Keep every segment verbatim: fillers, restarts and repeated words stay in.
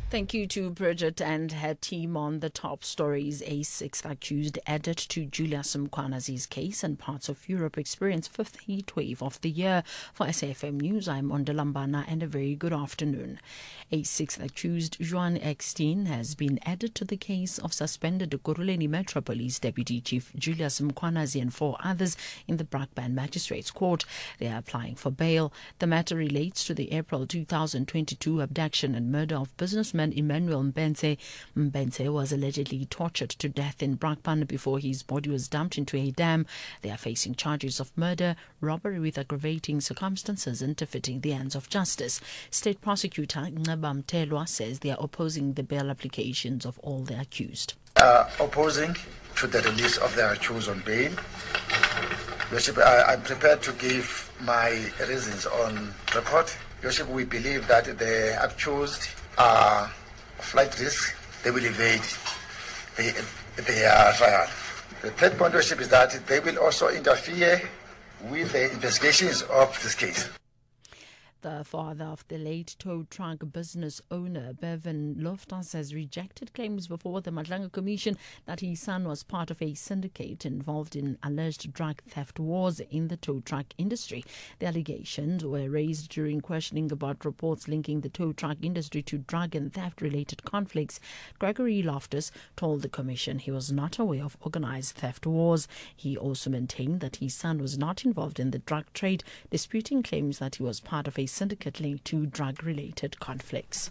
Thank you to Bridget and her team on the top stories. A sixth accused added to Julius Mkwanazi's case, and parts of Europe experience fifth heat wave of the year. For S A F M News, I'm Ondalambana, and a very good afternoon. A sixth accused, Juan Eksteen, has been added to the case of suspended Ekurhuleni Metro Police Deputy Chief Julius Mkwanazi and four others in the Brakpan Magistrates Court. They are applying for bail. The matter relates to the April two thousand twenty-two abduction and murder of businessman Emmanuel Mbenze. Mbenze was allegedly tortured to death in Brakpan before his body was dumped into a dam. They are facing charges of murder, robbery with aggravating circumstances, interfering the ends of justice. State Prosecutor Nceba Mtelwa says they are opposing the bail applications of all the accused. Uh, opposing to the release of the accused on bail. Worship, I, I'm prepared to give my reasons on record. Worship, we believe that the accused are flight risk. They will evade the, their trial. The third point, Worship, is that they will also interfere with the investigations of this case. The father of the late tow truck business owner, Bevan Loftus, has rejected claims before the Madlanga Commission that his son was part of a syndicate involved in alleged drug theft wars in the tow truck industry. The allegations were raised during questioning about reports linking the tow truck industry to drug and theft-related conflicts. Gregory Loftus told the Commission he was not aware of organized theft wars. He also maintained that his son was not involved in the drug trade, disputing claims that he was part of a syndicate linked to drug-related conflicts.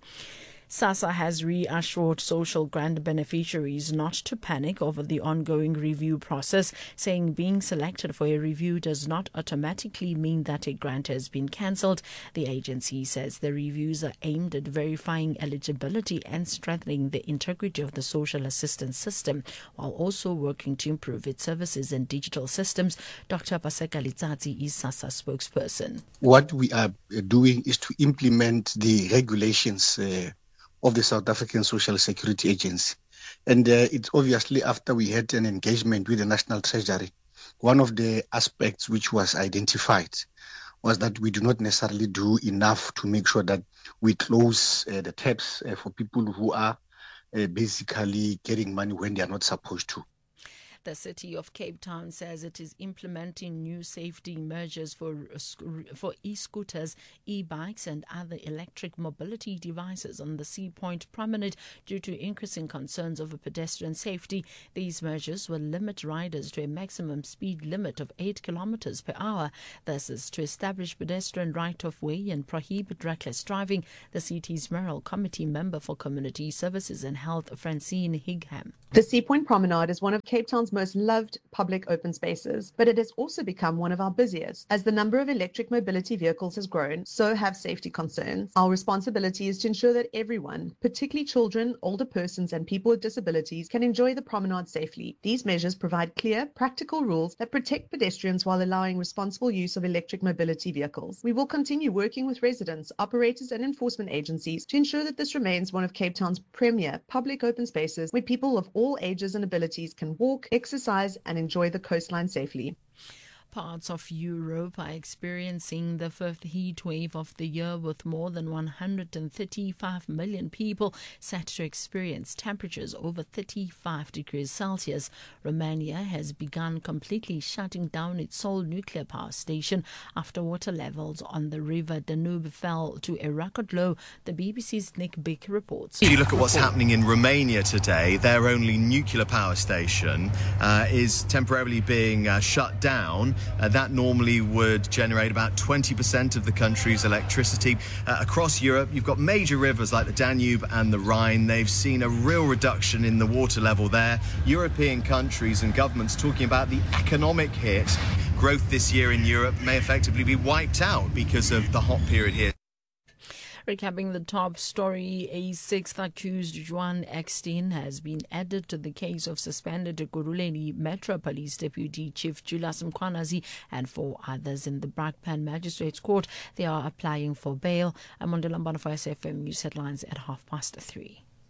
SASSA has reassured social grant beneficiaries not to panic over the ongoing review process, saying being selected for a review does not automatically mean that a grant has been cancelled. The agency says the reviews are aimed at verifying eligibility and strengthening the integrity of the social assistance system, while also working to improve its services and digital systems. Doctor Paseka Litsatsi is SASSA spokesperson. What we are doing is to implement the regulations uh, of the South African Social Security Agency. And uh, it's obviously after we had an engagement with the National Treasury, one of the aspects which was identified was that we do not necessarily do enough to make sure that we close uh, the taps uh, for people who are uh, basically getting money when they are not supposed to. The City of Cape Town says it is implementing new safety measures for for e-scooters, e-bikes and other electric mobility devices on the Sea Point promenade due to increasing concerns over pedestrian safety. These measures will limit riders to a maximum speed limit of eight kilometers per hour. This is to establish pedestrian right-of-way and prohibit reckless driving, the city's mayoral committee member for community services and health, Francine Higham. The Sea Point promenade is one of Cape Town's most loved public open spaces, but it has also become one of our busiest. As the number of electric mobility vehicles has grown, so have safety concerns. Our responsibility is to ensure that everyone, particularly children, older persons and people with disabilities, can enjoy the promenade safely. These measures provide clear, practical rules that protect pedestrians while allowing responsible use of electric mobility vehicles. We will continue working with residents, operators and enforcement agencies to ensure that this remains one of Cape Town's premier public open spaces where people of all ages and abilities can walk, exercise and enjoy the coastline safely. Parts of Europe are experiencing the fifth heat wave of the year, with more than one hundred thirty-five million people set to experience temperatures over thirty-five degrees Celsius. Romania has begun completely shutting down its Sol nuclear power station after water levels on the river Danube fell to a record low, the B B C's Nick Bick reports. If you look at what's happening in Romania today, their only nuclear power station uh, is temporarily being uh, shut down. Uh, that normally would generate about twenty percent of the country's electricity. Uh, across Europe, you've got major rivers like the Danube and the Rhine. They've seen a real reduction in the water level there. European countries and governments talking about the economic hit. Growth this year in Europe may effectively be wiped out because of the hot period here. Recapping the top story, a sixth accused, Juan Eksteen, has been added to the case of suspended Ekurhuleni Metro Police Deputy Chief Julius Mkwanazi and four others in the Brakpan Magistrates Court. They are applying for bail. I'm on Lambana for S A F M News Headlines at half past three.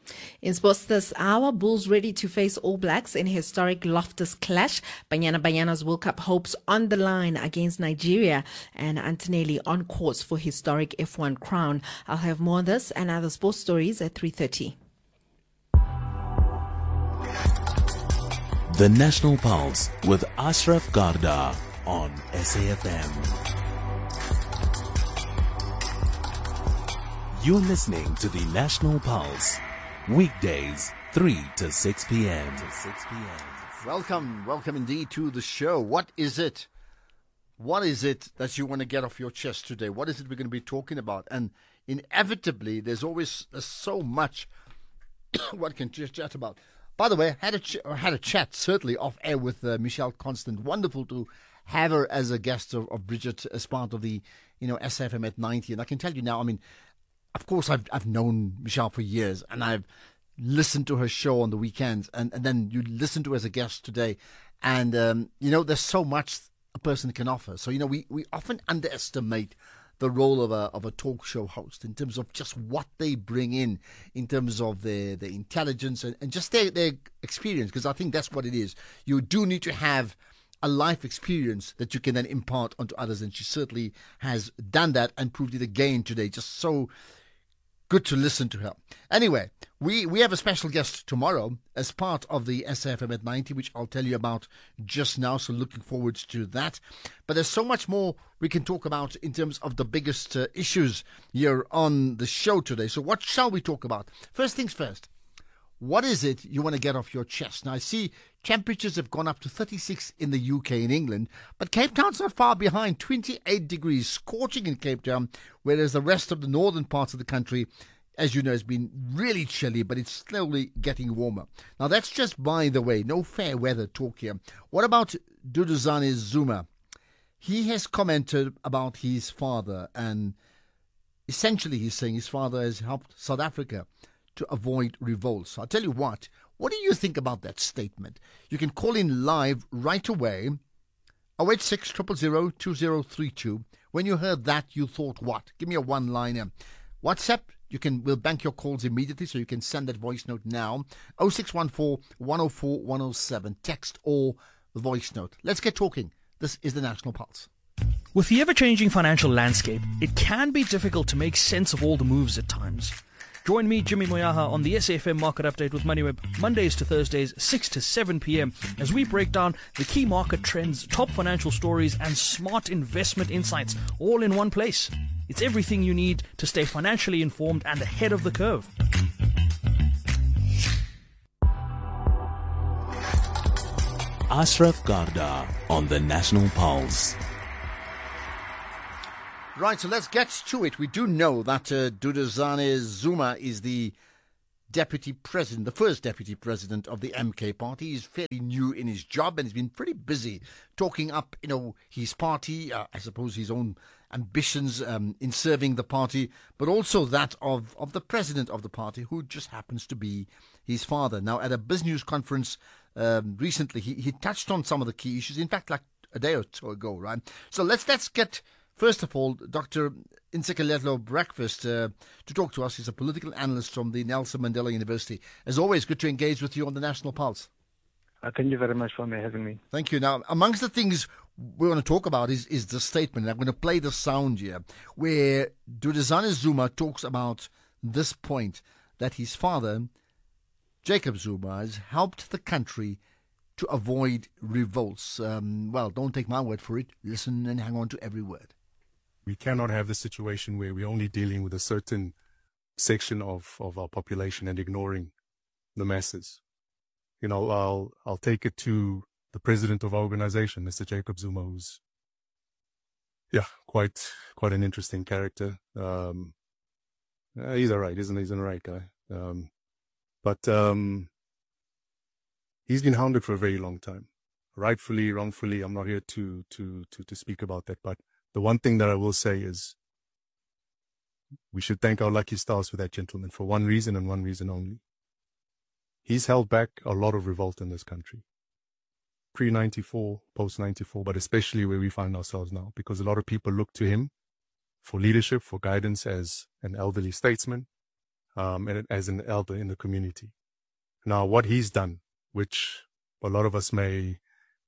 In sports this hour, Bulls ready to face All Blacks in historic Loftus clash. Banyana Banyana's World Cup hopes on the line against Nigeria, and Antonelli on course for historic F one crown. I'll have more of this and other sports stories at three thirty. The National Pulse with Ashraf Garda on S A F M. You're listening to the National Pulse. Weekdays, three to six p.m. to six p.m. Welcome, welcome indeed to the show. What is it? What is it that you want to get off your chest today? What is it we're going to be talking about? And inevitably, there's always there's so much one can just chat about. By the way, I had a, ch- had a chat, certainly, off air with uh, Michelle Constant. Wonderful to have her as a guest of, of Bridget as part of the, you know, S A F M at ninety. And I can tell you now, I mean, of course, I've I've known Michelle for years, and I've listened to her show on the weekends, and, and then you listen to her as a guest today, and um, you know, there's so much a person can offer. So you know, we, we often underestimate the role of a of a talk show host in terms of just what they bring in, in terms of their their intelligence and, and just their their experience. Because I think that's what it is. You do need to have a life experience that you can then impart onto others, and she certainly has done that and proved it again today. Just so good to listen to her. Anyway, we, we have a special guest tomorrow as part of the S A F M at ninety, which I'll tell you about just now, so looking forward to that. But there's so much more we can talk about in terms of the biggest uh, issues here on the show today. So what shall we talk about? First things first. What is it you want to get off your chest? Now, I see temperatures have gone up to thirty-six in the U K and England, but Cape Town's not far behind, twenty-eight degrees, scorching in Cape Town, whereas the rest of the northern parts of the country, as you know, has been really chilly, but it's slowly getting warmer. Now, that's just by the way, no fair weather talk here. What about Duduzane Zuma? He has commented about his father, and essentially he's saying his father has helped South Africa to avoid revolts. I'll tell you what, what do you think about that statement? You can call in live right away, oh eight six, zero zero zero, two zero three two. When you heard that, you thought what? Give me a one-liner. WhatsApp, you can, we'll bank your calls immediately, so you can send that voice note now, oh six one four, one oh four, one oh seven, text or voice note. Let's get talking. This is the National Pulse. With the ever-changing financial landscape, it can be difficult to make sense of all the moves at times. Join me, Jimmy Moyaha, on the S A F M Market Update with MoneyWeb, Mondays to Thursdays, six to seven p.m, as we break down the key market trends, top financial stories, and smart investment insights, all in one place. It's everything you need to stay financially informed and ahead of the curve. Ashraf Garda on the National Pulse. Right, so let's get to it. We do know that uh, Duduzane Zuma is the deputy president, the first deputy president of the M K party. He's fairly new in his job, and he's been pretty busy talking up, you know, his party, uh, I suppose his own ambitions um, in serving the party, but also that of, of the president of the party, who just happens to be his father. Now, at a business conference um, recently, he, he touched on some of the key issues, in fact, like a day or two ago, right? So let's let's get... First of all, Doctor Ntsikelelo Breakfast uh, to talk to us. He's a political analyst from the Nelson Mandela University. As always, good to engage with you on the National Pulse. Uh, thank you very much for having me. Thank you. Now, amongst the things we want to talk about is, is the statement. I'm going to play the sound here, where Duduzane Zuma talks about this point, that his father, Jacob Zuma, has helped the country to avoid revolts. Um, well, don't take my word for it. Listen and hang on to every word. We cannot have the situation where we're only dealing with a certain section of, of our population and ignoring the masses. You know, I'll I'll take it to the president of our organization, Mister Jacob Zuma, who's, yeah, quite quite an interesting character. Um, uh, he's all right, isn't he? He's an all right guy. Um, but um, he's been hounded for a very long time, rightfully, wrongfully. I'm not here to to to to speak about that, but the one thing that I will say is we should thank our lucky stars for that gentleman for one reason and one reason only. He's held back a lot of revolt in this country, pre ninety-four, post ninety-four, but especially where we find ourselves now, because a lot of people look to him for leadership, for guidance as an elderly statesman, um, and as an elder in the community. Now, what he's done, which a lot of us may,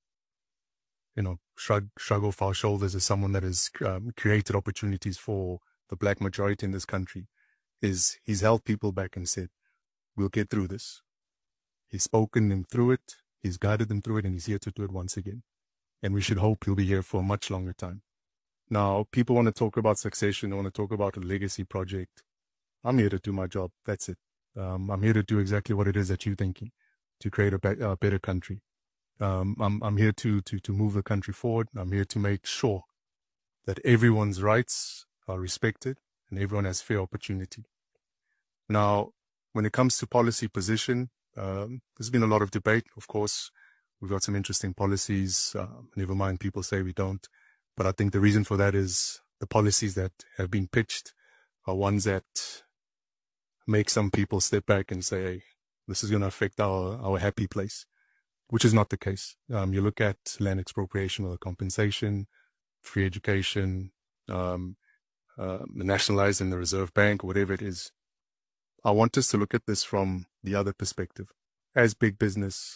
you know, shrug, shrug off our shoulders as someone that has um, created opportunities for the black majority in this country, is he's held people back and said, we'll get through this. He's spoken them through it, he's guided them through it, and he's here to do it once again. And we should hope he'll be here for a much longer time. Now, people want to talk about succession, they want to talk about a legacy project. I'm here to do my job, that's it. Um, I'm here to do exactly what it is that you're thinking, to create a, be- a better country. Um, I'm, I'm here to, to, to move the country forward. I'm here to make sure that everyone's rights are respected and everyone has fair opportunity. Now, when it comes to policy position, um, there's been a lot of debate. Of course, we've got some interesting policies. Uh, never mind, people say we don't. But I think the reason for that is the policies that have been pitched are ones that make some people step back and say, hey, this is going to affect our, our happy place, which is not the case. Um, you look at land expropriation or compensation, free education, um, uh, nationalizing the Reserve Bank, whatever it is. I want us to look at this from the other perspective. As big business,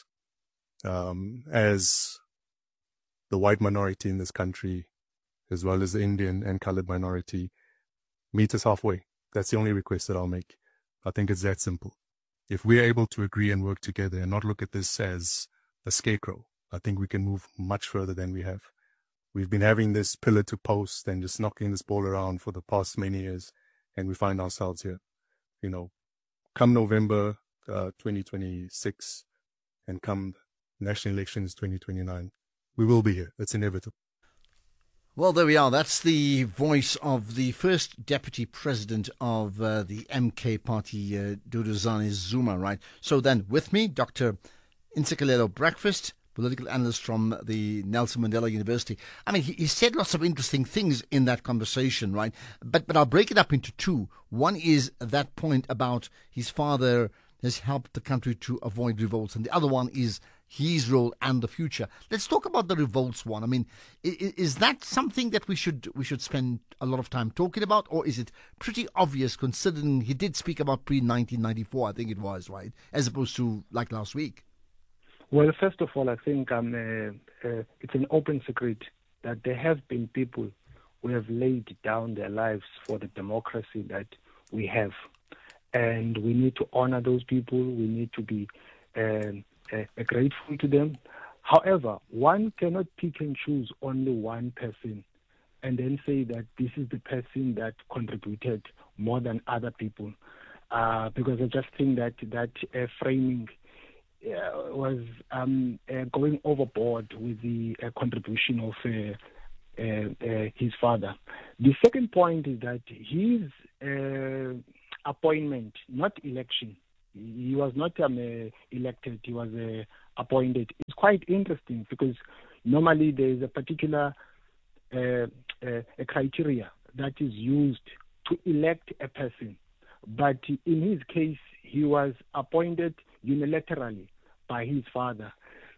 um, as the white minority in this country, as well as the Indian and colored minority, meet us halfway. That's the only request that I'll make. I think it's that simple. If we're able to agree and work together and not look at this as a scarecrow, I think we can move much further than we have. We've been having this pillar to post and just knocking this ball around for the past many years, and we find ourselves here. You know, come November uh, twenty twenty-six and come national elections twenty twenty-nine, we will be here. It's inevitable. Well, there we are. That's the voice of the first deputy president of uh, the M K party, uh, Duduzane Zuma, right? So then, with me, Doctor Ntsikelelo Breakfast, political analyst from the Nelson Mandela University. I mean, he, he said lots of interesting things in that conversation, right? But but I'll break it up into two. One is that point about his father has helped the country to avoid revolts, and the other one is his role and the future. Let's talk about the revolts one. I mean, is, is that something that we should we should spend a lot of time talking about, or is it pretty obvious considering he did speak about pre nineteen ninety-four, I think it was, right, as opposed to like last week? Well, first of all, I think um, uh, uh, it's an open secret that there have been people who have laid down their lives for the democracy that we have. And we need to honor those people. We need to be uh, uh, grateful to them. However, one cannot pick and choose only one person and then say that this is the person that contributed more than other people. Uh, because I just think that that uh, framing uh, was um, uh, going overboard with the uh, contribution of uh, uh, uh, his father. The second point is that his uh, appointment, not election. He was not um, uh, elected, he was uh, appointed. It's quite interesting because normally there is a particular uh, uh, a criteria that is used to elect a person. But in his case, he was appointed unilaterally by his father,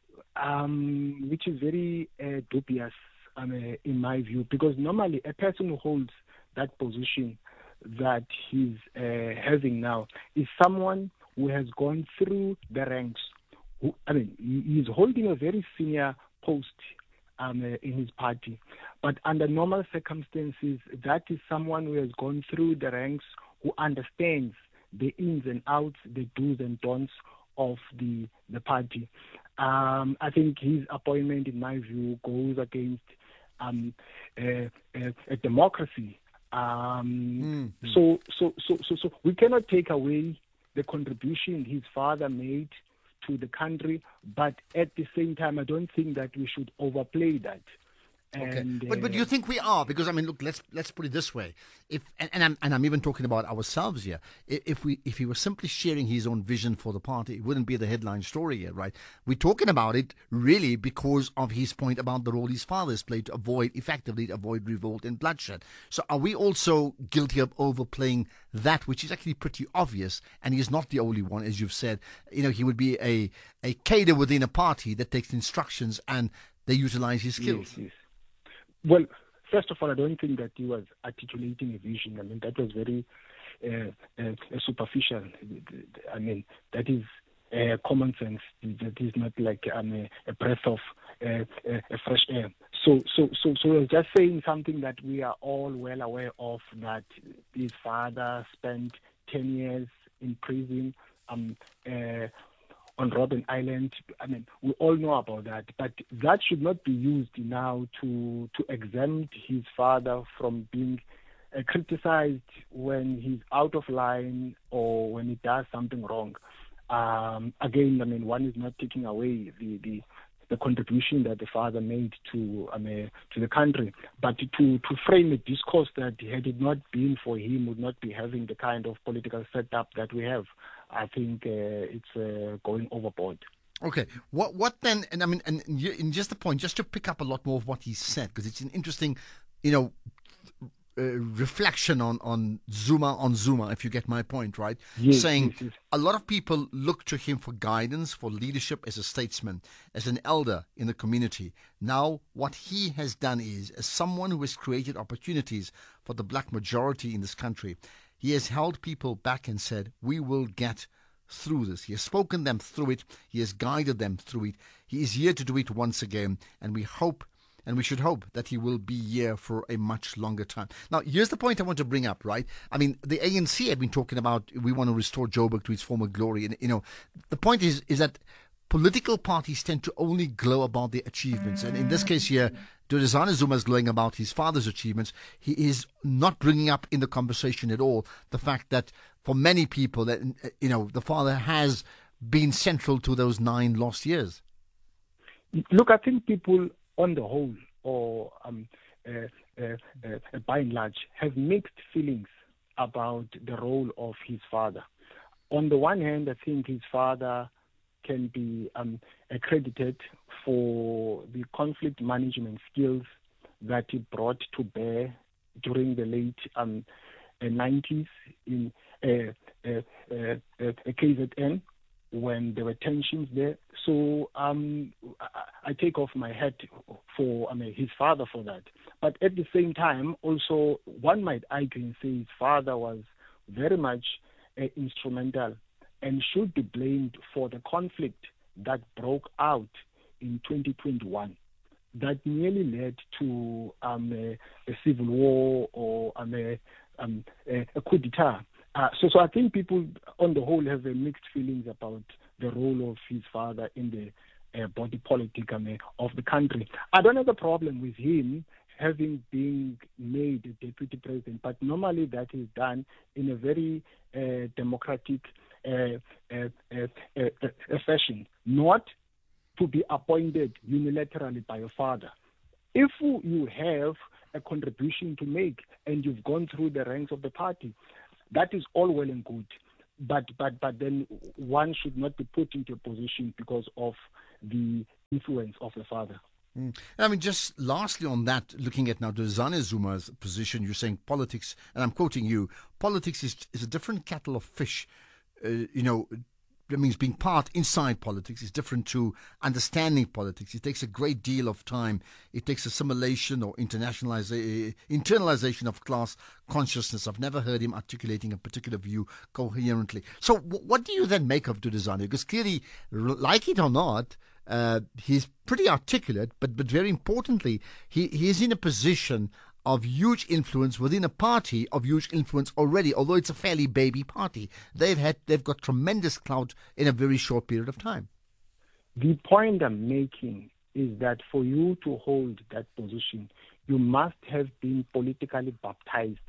um, which is very uh, dubious um, uh, in my view, because normally a person who holds that position that he's uh, having now is someone who has gone through the ranks. Who, I mean, he's holding a very senior post um, uh, in his party. But under normal circumstances, that is someone who has gone through the ranks, who understands the ins and outs, the do's and don'ts of the the party. Um, I think his appointment, in my view, goes against um, a, a, a democracy. Um, mm. so, so, so, so, so we cannot take away the contribution his father made to the country, but at the same time, I don't think that we should overplay that. Okay, and, but but do you think we are? Because I mean, look, let's let's put it this way: if and, and I'm and I'm even talking about ourselves here. If we if he was simply sharing his own vision for the party, it wouldn't be the headline story here, right? We're talking about it really because of his point about the role his father has played to avoid, effectively, to avoid revolt and bloodshed. So, are we also guilty of overplaying that, which is actually pretty obvious? And he's not the only one, as you've said. You know, he would be a a cadre within a party that takes instructions and they utilize his skills. Yes, yes. Well, first of all, I don't think that he was articulating a vision. I mean, that was very uh, uh, superficial. I mean, that is uh, common sense. That is not like um, a, a breath of uh, uh, fresh air. So, so, so, so I was just saying something that we are all well aware of, that his father spent ten years in prison um, uh, on Robben Island. I mean, we all know about that, but that should not be used now to, to exempt his father from being uh, criticized when he's out of line or when he does something wrong. Um, again, I mean, one is not taking away the, the the contribution that the father made to um, uh, to the country, but to, to frame a discourse that had it not been for him would not be having the kind of political setup that we have, I think uh, it's uh, going overboard. Okay, what what then? And I mean, and in just a point, just to pick up a lot more of what he said, because it's an interesting, you know, uh, reflection on on Zuma on Zuma, if you get my point, right? Yes, Saying yes, yes. a lot of people look to him for guidance, for leadership as a statesman, as an elder in the community. Now, what he has done is, as someone who has created opportunities for the black majority in this country, he has held people back and said, "We will get through this." He has spoken them through it. He has guided them through it. He is here to do it once again, and we hope, and we should hope, that he will be here for a much longer time. Now, here's the point I want to bring up, right? I mean, the A N C have been talking about, we want to restore Joburg to its former glory. And, you know, the point is, is that political parties tend to only glow about their achievements. And in this case here, Duduzane Zuma is glowing about his father's achievements. He is not bringing up in the conversation at all the fact that for many people, that, you know, the father has been central to those nine lost years. Look, I think people on the whole, or um, uh, uh, uh, by and large, have mixed feelings about the role of his father. On the one hand, I think his father can be um, accredited for the conflict management skills that he brought to bear during the late um, uh, nineties in uh, uh, uh, uh, K Z N, when there were tensions there. So um, I, I take off my hat for I mean, his father for that. But at the same time, also, one might argue and say his father was very much uh, instrumental and should be blamed for the conflict that broke out in twenty twenty-one that nearly led to um, a, a civil war or um, a, um, a, a coup d'etat. Uh, so, so I think people on the whole have uh, mixed feelings about the role of his father in the uh, body politic I mean, of the country. I don't have a problem with him having been made a deputy president, but normally that is done in a very uh, democratic uh, uh, uh, uh, uh, fashion, not to be appointed unilaterally by a father. If you have a contribution to make and you've gone through the ranks of the party, that is all well and good, but but but then one should not be put into a position because of the influence of the father. Mm. I mean, just lastly on that, looking at now Duduzane Zuma's position, you're saying politics, and I'm quoting you, politics is is a different kettle of fish. Uh, you know, that means being part inside politics is different to understanding politics. It takes a great deal of time. It takes assimilation or internationalization, internalization of class consciousness. I've never heard him articulating a particular view coherently. So w- what do you then make of Duduzane? Because clearly, like it or not, uh, he's pretty articulate, but, but very importantly, he, he is in a position of huge influence within a party of huge influence already, although it's a fairly baby party. They've had, they've got tremendous clout in a very short period of time. The point I'm making is that for you to hold that position, you must have been politically baptized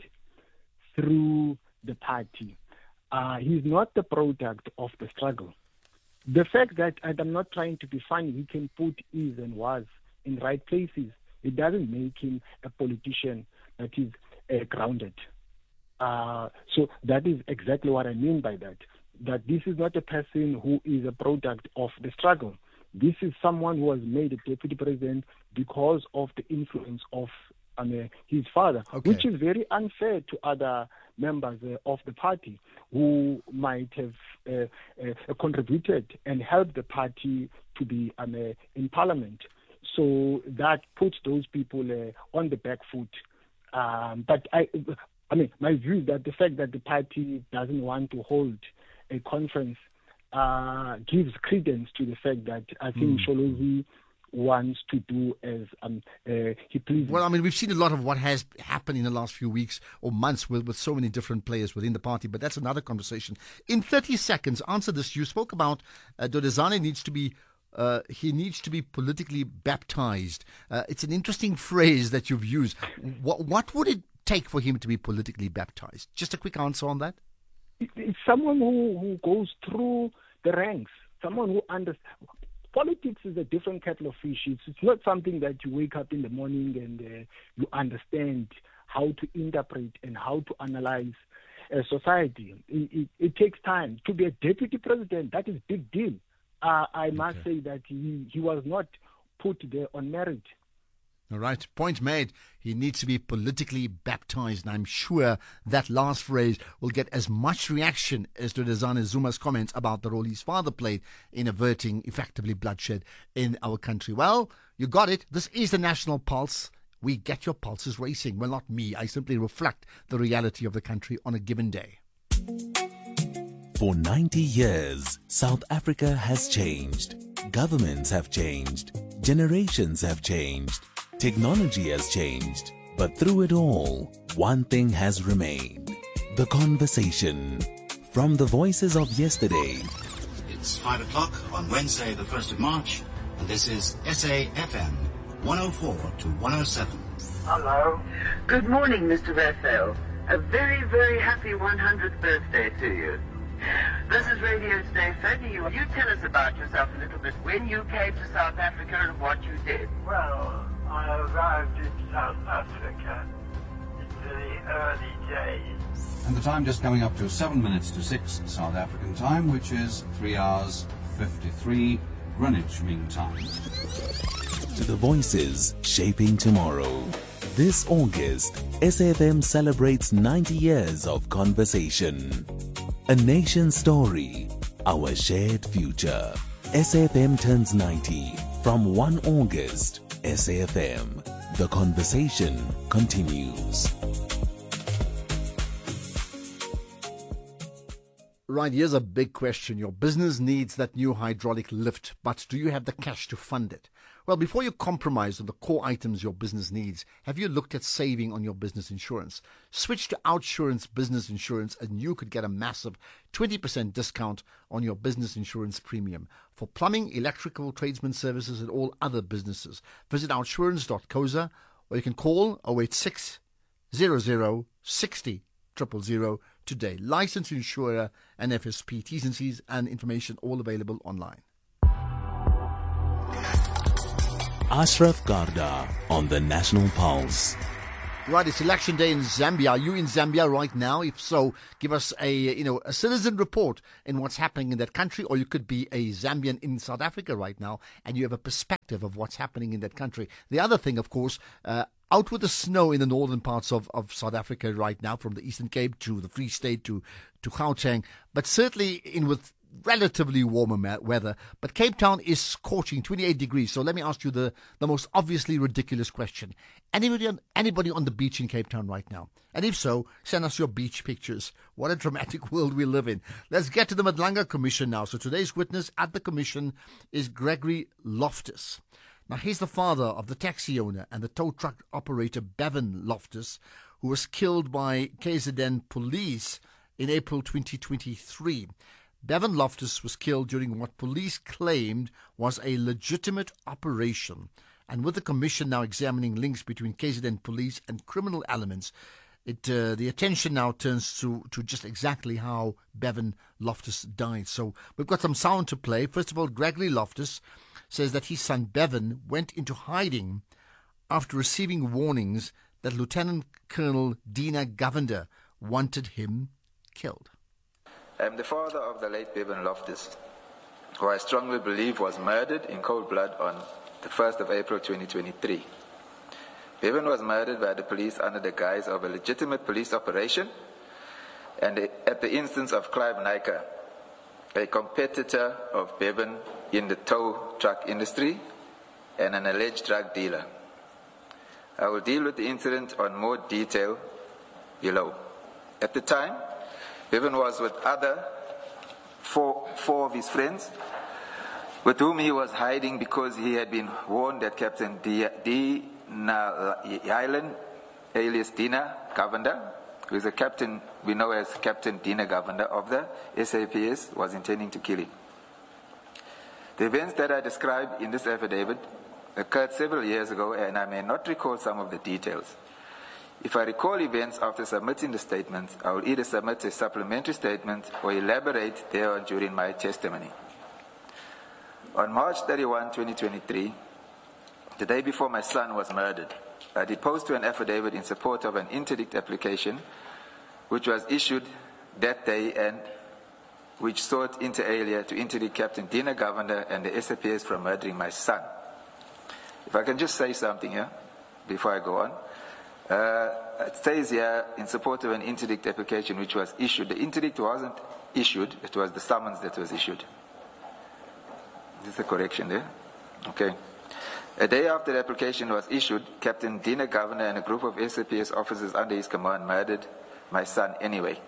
through the party. Uh, he's not the product of the struggle. The fact that, and I'm not trying to be funny, he can put is and was in right places, it doesn't make him a politician that is uh, grounded. Uh, so that is exactly what I mean by that, that this is not a person who is a product of the struggle. This is someone who was made a deputy president because of the influence of um, his father, okay. Which is very unfair to other members uh, of the party who might have uh, uh, contributed and helped the party to be um, uh, in parliament. So that puts those people uh, on the back foot. Um, but I, I mean, my view is that the fact that the party doesn't want to hold a conference uh, gives credence to the fact that I think mm. Msholozi wants to do as um, uh, he pleases. Well, I mean, we've seen a lot of what has happened in the last few weeks or months with, with so many different players within the party, but that's another conversation. In thirty seconds, answer this. You spoke about uh, Dodezane needs to be Uh, he needs to be politically baptized. Uh, it's an interesting phrase that you've used. What, what would it take for him to be politically baptized? Just a quick answer on that. It's someone who, who goes through the ranks, someone who understands. Politics is a different kettle of fish. It's, it's not something that you wake up in the morning and uh, you understand how to interpret and how to analyze a society. It, it, it takes time. To be a deputy president, that is a big deal. Uh, I must okay. say that he, he was not put there on merit. All right. Point made. He needs to be politically baptized. And I'm sure that last phrase will get as much reaction as Dodezane Zuma's comments about the role his father played in averting effectively bloodshed in our country. Well, you got it. This is the National Pulse. We get your pulses racing. Well, not me. I simply reflect the reality of the country on a given day. For ninety years, South Africa has changed. Governments have changed. Generations have changed. Technology has changed. But through it all, one thing has remained. The conversation. From the voices of yesterday. It's five o'clock on Wednesday, the first of March, and this is S A F M one oh four to one oh seven. Hello. Good morning, Mister Raphael. A very, very happy one hundredth birthday to you. This is Radio Today phoning you. You tell us about yourself a little bit, when you came to South Africa and what you did. Well, I arrived in South Africa in the early days. And the time just coming up to seven minutes to six South African time, which is three hours fifty-three Greenwich Mean Time. To the voices shaping tomorrow. This August, S A F M celebrates ninety years of conversation. A nation's story, our shared future. S A F M turns ninety from first of August. S A F M, the conversation continues. Right, here's a big question. Your business needs that new hydraulic lift, but do you have the cash to fund it? Well, before you compromise on the core items your business needs, have you looked at saving on your business insurance? Switch to Outsurance Business Insurance and you could get a massive twenty percent discount on your business insurance premium for plumbing, electrical, tradesman services and all other businesses. Visit outsurance dot co za or you can call oh eight six, zero zero, six zero, zero zero zero today. Licensed insurer and F S P, T's and C's and information all available online. Ashraf Garda on the National Pulse. Right, it's election day in Zambia. Are you in Zambia right now? If so, give us a you know a citizen report in what's happening in that country, or you could be a Zambian in South Africa right now, and you have a perspective of what's happening in that country. The other thing, of course, uh, out with the snow in the northern parts of, of South Africa right now, from the Eastern Cape to the Free State to to Gauteng, but certainly in with relatively warmer weather, but Cape Town is scorching, twenty-eight degrees. So let me ask you the, the most obviously ridiculous question. Anybody on, anybody on the beach in Cape Town right now? And if so, send us your beach pictures. What a dramatic world we live in. Let's get to the Madlanga Commission now. So today's witness at the commission is Gregory Loftus. Now, he's the father of the taxi owner and the tow truck operator Bevan Loftus, who was killed by K Z N police in April twenty twenty-three. Bevan Loftus was killed during what police claimed was a legitimate operation. And with the commission now examining links between K Z N police and criminal elements, it uh, the attention now turns to, to just exactly how Bevan Loftus died. So we've got some sound to play. First of all, Gregory Loftus says that his son Bevan went into hiding after receiving warnings that Lieutenant Colonel Dina Govender wanted him killed. I'm the father of the late Bevan Loftus, who I strongly believe was murdered in cold blood on the first of April twenty twenty-three. Bevan was murdered by the police under the guise of a legitimate police operation and at the instance of Clive Nyka, a competitor of Bevan in the tow truck industry and an alleged drug dealer. I will deal with the incident on more detail below. At the time, Bevan was with other four, four of his friends, with whom he was hiding because he had been warned that Captain Dina Yailen, alias Dina Govender, who is a captain we know as Captain Dina Govender of the S A P S, was intending to kill him. The events that I describe in this affidavit occurred several years ago, and I may not recall some of the details. If I recall events after submitting the statement, I will either submit a supplementary statement or elaborate thereon during my testimony. On March thirty-first, twenty twenty-three, the day before my son was murdered, I deposed to an affidavit in support of an interdict application which was issued that day and which sought inter alia to interdict Captain Dina Govender and the S A P S from murdering my son. If I can just say something here before I go on. Uh, it says here in support of an interdict application which was issued. The interdict wasn't issued, it was the summons that was issued. Is this a correction there? Okay. A day after the application was issued, Captain Dina Govender and a group of S A P S officers under his command murdered my son anyway.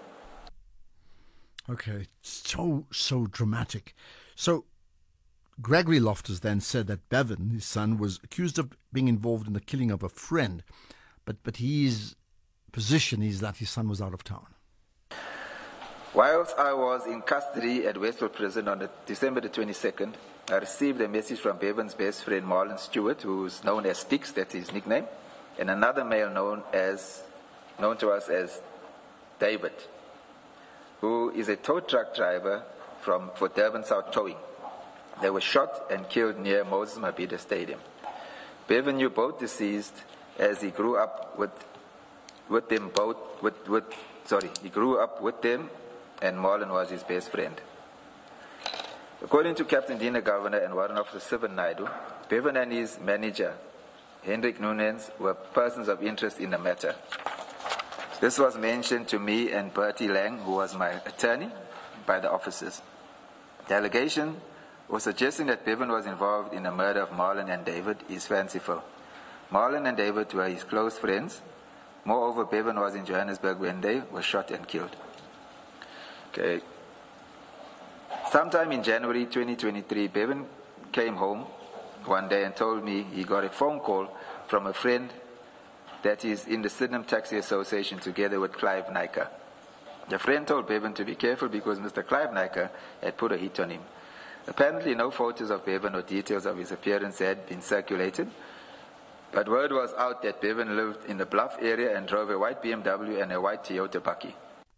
Okay, so, so dramatic. So, Gregory Loftus then said that Bevan, his son, was accused of being involved in the killing of a friend, but, but his position is that his son was out of town. Whilst I was in custody at Westwood Prison on the December the twenty-second, I received a message from Bevan's best friend Marlon Stewart, who is known as Sticks, that's his nickname, and another male known as known to us as David, who is a tow truck driver from for Durban South Towing. They were shot and killed near Moses Mabhida Stadium. Bevan knew both deceased as he grew up with with them both with with sorry he grew up with them, and Marlon was his best friend. According to Captain Dina Govender and Warrant Officer Sivan Naidu, Bevan and his manager Hendrik Nunes were persons of interest in the matter. This was mentioned to me and Bertie Lang, who was my attorney, by the officers. The allegation was suggesting that Bevan was involved in the murder of Marlon and David is fanciful. Marlon and David were his close friends. Moreover, Bevan was in Johannesburg when they were shot and killed. Okay. Sometime in January twenty twenty-three, Bevan came home one day and told me he got a phone call from a friend that is in the Sydenham Taxi Association together with Clive Nyker. The friend told Bevan to be careful because Mister Clive Nyker had put a hit on him. Apparently no photos of Bevan or details of his appearance had been circulated, but word was out that Bevan lived in the Bluff area and drove a white B M W and a white Toyota Bucky.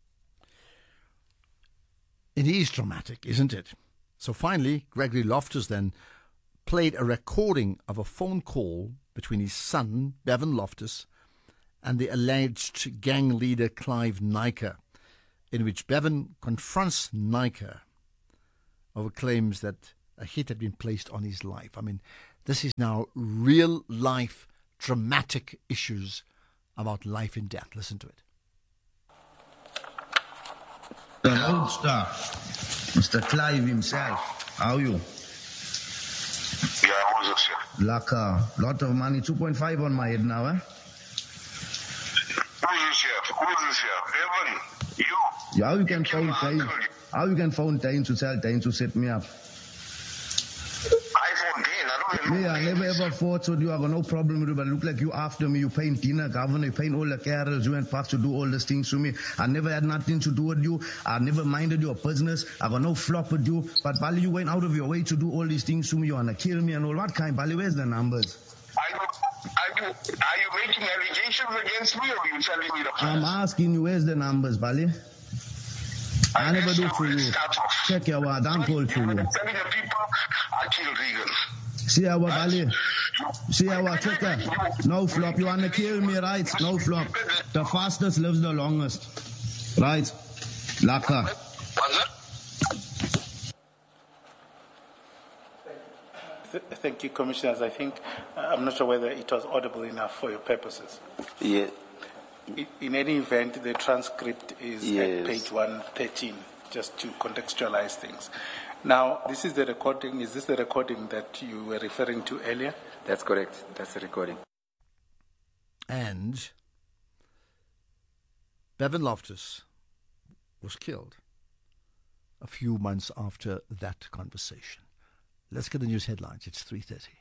It is dramatic, isn't it? So finally, Gregory Loftus then played a recording of a phone call between his son, Bevan Loftus, and the alleged gang leader Clive Nyker, in which Bevan confronts Nyker over claims that a hit had been placed on his life. I mean, this is now real-life, dramatic issues about life and death. Listen to it. The Roadster, Mister Clive himself. How are you? Yeah, what is it, sir? Like a lot of money, two point five on my head now, eh? Who is this here? Who is this here? Evan, you? Yeah, how you can phone Dane? How you can phone Dane to tell Dane to set me up? I phone Dane, I don't even know. Me, I never ever fought with you. I got no problem with you, but look like you after me. You paying Dina Governor, you paying all the carers. You went back to do all these things to me. I never had nothing to do with you. I never minded your business. I got no flop with you. But Bali, you went out of your way to do all these things to me. You wanna kill me and all. What kind? Bali, where's the numbers? Are you, are you, are you making allegations against me, or are you telling me the truth? I'm asking you, where's the numbers, Bali? I, I never do for you. Check your word. I'm told for you. Telling the people I killed Regan. See our Bali. See our checker. No flop. You wanna kill me, right? No flop. The fastest lives the longest. Right? Laka. Thank you, Commissioners. I think, uh, I'm not sure whether it was audible enough for your purposes. Yeah. In any event, the transcript is yes. at page one thirteen, just to contextualize things. Now, this is the recording. Is this the recording that you were referring to earlier? That's correct. That's the recording. And Bevan Loftus was killed a few months after that conversation. Let's get the news headlines. It's three thirty.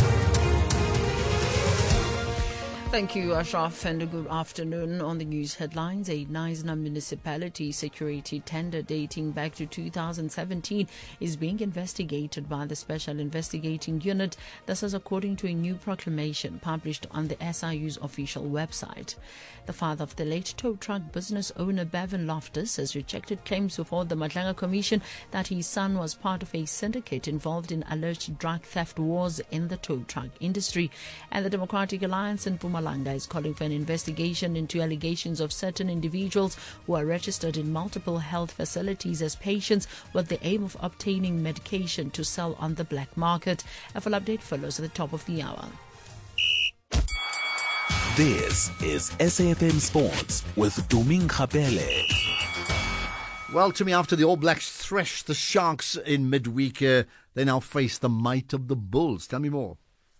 Thank you, Ashraf, and a good afternoon. On the news headlines, a Knysna municipality security tender dating back to two thousand seventeen is being investigated by the Special Investigating Unit. This is according to a new proclamation published on the S I U's official website. The father of the late tow truck business owner Bevan Loftus has rejected claims before the Madlanga Commission that his son was part of a syndicate involved in alleged drug theft wars in the tow truck industry. And the Democratic Alliance in Mpumalanga is calling for an investigation into allegations of certain individuals who are registered in multiple health facilities as patients with the aim of obtaining medication to sell on the black market. A full update follows at the top of the hour. This is S A F M Sports with Doming Kapele. Well, to me, after the All Blacks threshed the Sharks in midweek, uh, they now face the might of the Bulls. Tell me more.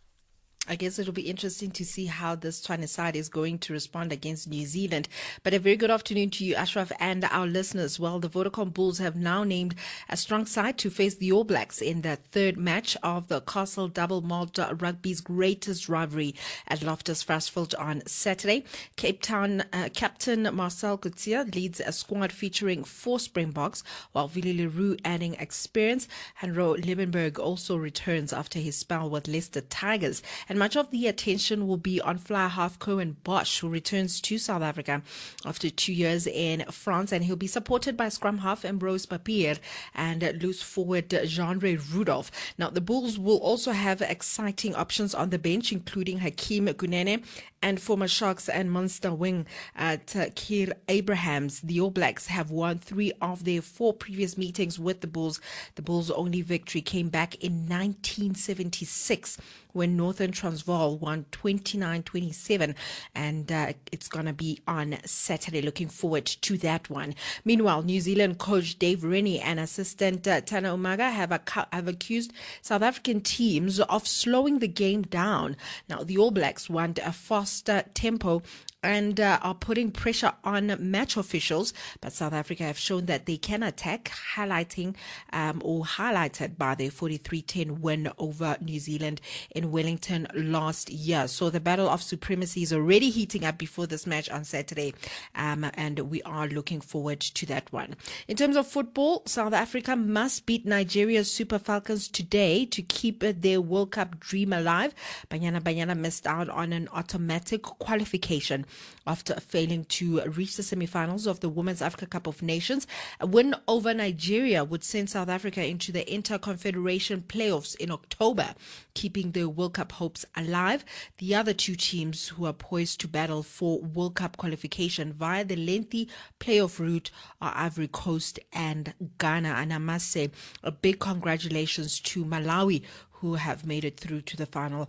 I guess it'll be interesting to see how this Tshwane side is going to respond against New Zealand. But a very good afternoon to you, Ashraf, and our listeners. Well, the Vodacom Bulls have now named a strong side to face the All Blacks in the third match of the Castle Double Malt Rugby's greatest rivalry at Loftus Versfeld on Saturday. Cape Town uh, captain Marcel Coetzee leads a squad featuring four Springboks, while Willie Leroux adding experience. Hanro Liebenberg also returns after his spell with Leicester Tigers. And much of the attention will be on fly half Cohen Bosch, who returns to South Africa after two years in France, and he'll be supported by scrum half Ambrose Papier and loose forward Jean-Ray Rudolph. Now, the Bulls will also have exciting options on the bench, including Hakeem Gunene and former Sharks and Munster wing at uh, Keir Abrahams. The All Blacks have won three of their four previous meetings with the Bulls. The Bulls' only victory came back in nineteen seventy-six when Northern Transvaal won twenty-nine twenty-seven, and uh, it's going to be on Saturday. Looking forward to that one. Meanwhile, New Zealand coach Dave Rennie and assistant uh, Tana Umaga have, ac- have accused South African teams of slowing the game down. Now, the All Blacks want a faster tempo and uh, are putting pressure on match officials, but South Africa have shown that they can attack, highlighting um, or highlighted by their forty-three ten win over New Zealand in Wellington last year. So the battle of supremacy is already heating up before this match on Saturday, um, and we are looking forward to that one. In terms of football, South Africa must beat Nigeria's Super Falcons today to keep their World Cup dream alive. Banyana Banyana missed out on an automatic qualification after failing to reach the semi-finals of the Women's Africa Cup of Nations. A win over Nigeria would send South Africa into the Inter-Confederation playoffs in October, keeping their World Cup hopes alive. The other two teams who are poised to battle for World Cup qualification via the lengthy playoff route are Ivory Coast and Ghana. And I must say, a big congratulations to Malawi, who have made it through to the final